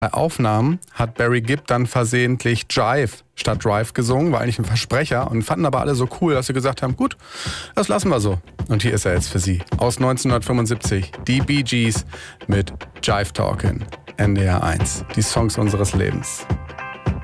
Bei Aufnahmen hat Barry Gibb dann versehentlich Jive statt Drive gesungen, war eigentlich ein Versprecher und fanden aber alle so cool, dass sie gesagt haben, gut, das lassen wir so. Und hier ist er jetzt für Sie. Aus 1975, die Bee Gees mit Jive Talkin', NDR 1. Die Songs unseres Lebens.